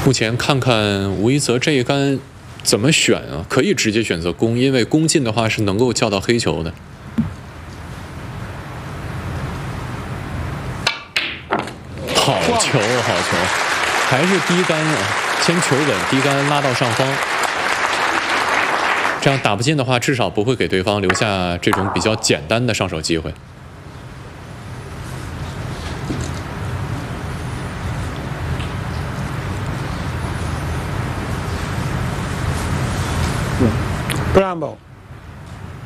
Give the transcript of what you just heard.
目前看看吴一泽这一杆怎么选啊？可以直接选择攻，因为攻进的话是能够叫到黑球的。好球，好球，还是低杆啊，先求稳，低杆拉到上方。这样打不进的话，至少不会给对方留下这种比较简单的上手机会。 Bramble。